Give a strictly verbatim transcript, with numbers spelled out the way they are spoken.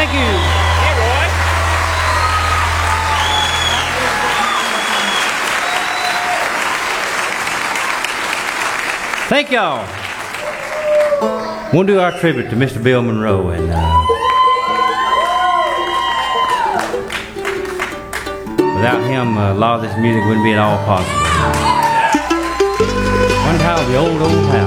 Thank you. Hey, Roy. Thank y'all. We'll do our tribute to Mister Bill Monroe, and uh, without him, uh, a lot of this music wouldn't be at all possible. One time, the old, old house.